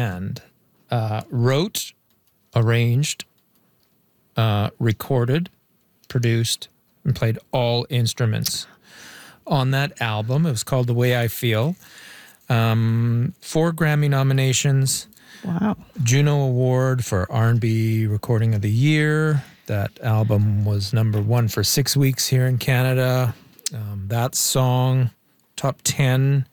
band wrote, arranged, recorded, produced, and played all instruments on that album. It was called The Way I Feel. 4 Grammy nominations. Wow. Juno Award for R&B Recording of the Year. That album was number 1 for 6 weeks here in Canada. That song, top 10